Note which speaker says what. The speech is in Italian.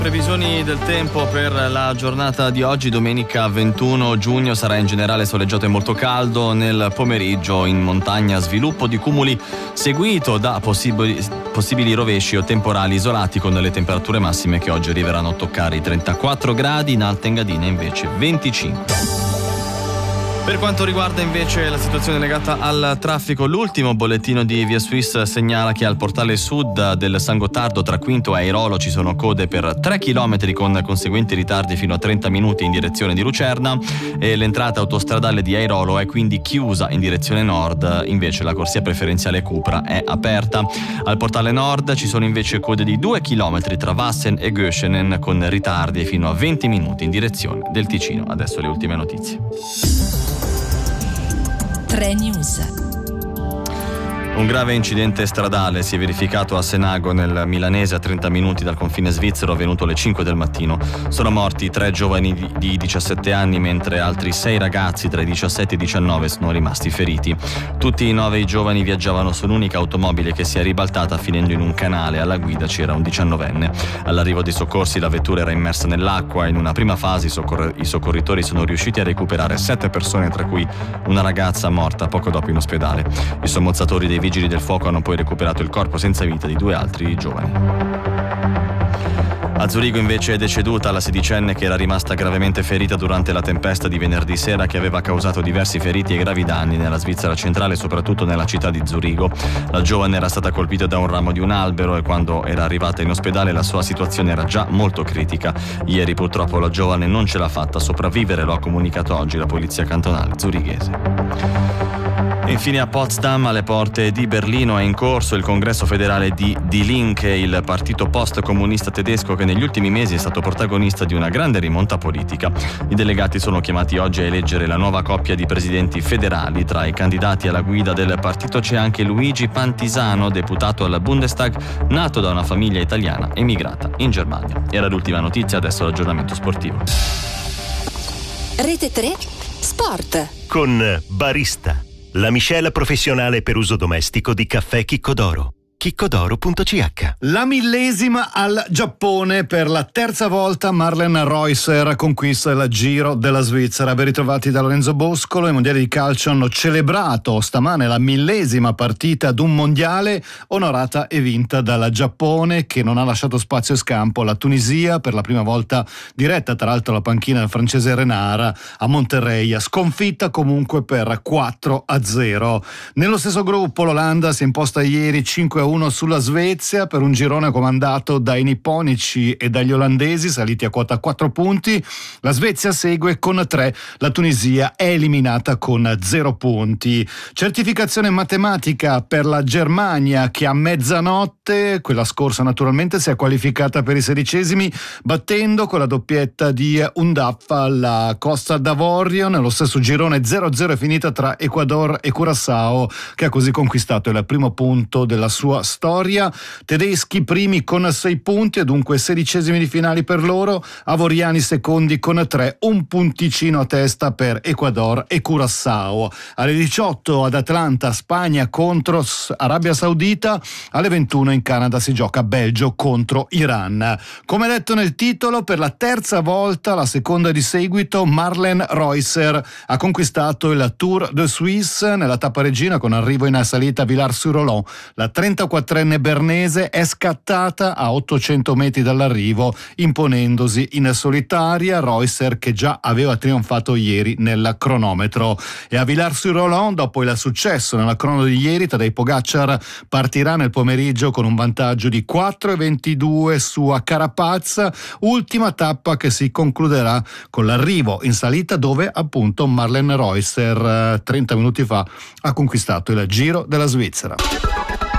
Speaker 1: Previsioni del tempo per la giornata di oggi, domenica 21 giugno, sarà in generale soleggiato e molto caldo. Nel pomeriggio in montagna sviluppo di cumuli seguito da possibili rovesci o temporali isolati, con le temperature massime che oggi arriveranno a toccare i 34 gradi, in Alta Engadina invece 25. Per quanto riguarda invece la situazione legata al traffico, l'ultimo bollettino di Via Suisse segnala che al portale sud del San Gottardo tra Quinto e Airolo ci sono code per 3 km con conseguenti ritardi fino a 30 minuti in direzione di Lucerna, e l'entrata autostradale di Airolo è quindi chiusa in direzione nord, invece la corsia preferenziale Cupra è aperta. Al portale nord ci sono invece code di 2 km tra Wassen e Göschenen con ritardi fino a 20 minuti in direzione del Ticino. Adesso le ultime notizie.
Speaker 2: 3 News.
Speaker 1: Un grave incidente stradale si è verificato a Senago nel Milanese, a 30 minuti dal confine svizzero, avvenuto alle 5 del mattino. Sono morti 3 giovani di 17 anni, mentre altri 6 ragazzi tra i 17 e i 19 sono rimasti feriti. Tutti i 9 giovani viaggiavano su un'unica automobile che si è ribaltata finendo in un canale. Alla guida c'era un 19enne. All'arrivo dei soccorsi la vettura era immersa nell'acqua. In una prima fase i soccorritori sono riusciti a recuperare 7 persone, tra cui una ragazza morta poco dopo in ospedale. I sommozzatori dei vigili del fuoco hanno poi recuperato il corpo senza vita di 2 altri giovani. A Zurigo invece è deceduta la sedicenne che era rimasta gravemente ferita durante la tempesta di venerdì sera, che aveva causato diversi feriti e gravi danni nella Svizzera centrale, soprattutto nella città di Zurigo. La giovane era stata colpita da un ramo di un albero e quando era arrivata in ospedale la sua situazione era già molto critica. Ieri purtroppo la giovane non ce l'ha fatta a sopravvivere, lo ha comunicato oggi la polizia cantonale zurighese. Infine a Potsdam, alle porte di Berlino, è in corso il congresso federale di Die Linke, il partito post-comunista tedesco che negli ultimi mesi è stato protagonista di una grande rimonta politica. I delegati sono chiamati oggi a eleggere la nuova coppia di presidenti federali. Tra i candidati alla guida del partito c'è anche Luigi Pantisano, deputato al Bundestag, nato da una famiglia italiana emigrata in Germania. Era l'ultima notizia, adesso l'aggiornamento sportivo.
Speaker 2: Rete 3 Sport
Speaker 3: con Barista, la miscela professionale per uso domestico di caffè Chiccodoro. Chiccodoro.ch.
Speaker 4: La 1000ª al Giappone. Per la terza volta Marlen Reusser conquista il Giro della Svizzera. Ben ritrovati da Lorenzo Boscolo. I mondiali di calcio hanno celebrato stamane la 1000ª partita ad un mondiale, onorata e vinta dal Giappone, che non ha lasciato spazio e scampo alla Tunisia, per la prima volta diretta tra l'altro la panchina del francese Renard a Monterrey, sconfitta comunque per 4-0. Nello stesso gruppo l'Olanda si è imposta ieri 5-1 sulla Svezia, per un girone comandato dai nipponici e dagli olandesi, saliti a quota 4 punti. La Svezia segue con 3, la Tunisia è eliminata con 0 punti. Certificazione matematica per la Germania, che a mezzanotte, quella scorsa naturalmente, si è qualificata per i 16esimi, battendo con la doppietta di Undaf la Costa d'Avorio. Nello stesso girone 0-0 è finita tra Ecuador e Curaçao, che ha così conquistato il primo punto della sua storia. Tedeschi primi con 6 punti e dunque 16esimi di finali per loro, avoriani secondi con 3, un punticino a testa per Ecuador e Curaçao. Alle 18 ad Atlanta Spagna contro Arabia Saudita, alle 21 in Canada si gioca Belgio contro Iran. Come detto nel titolo, per la terza volta, la seconda di seguito, Marlen Reusser ha conquistato il Tour de Suisse nella tappa regina, con arrivo in salita a Villars-sur-Olon. La 34enne bernese è scattata a 800 metri dall'arrivo, imponendosi in solitaria. Reusser, che già aveva trionfato ieri nel cronometro. E a Villars-sur-Olon, dopo il successo nella crono di ieri, Tadej Pogacar partirà nel pomeriggio con un vantaggio di 4,22 su Carapaz, ultima tappa che si concluderà con l'arrivo in salita, dove appunto Marlen Reusser 30 minuti fa ha conquistato il Giro della Svizzera.